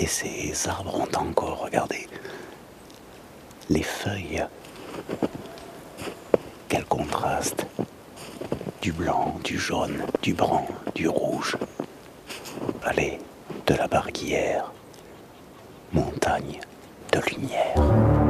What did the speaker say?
Et ces arbres ont encore, regardez, les feuilles. Quel contraste! Du blanc, du jaune, du brun, du rouge. Allez, de la barguillère, montagne de lumière.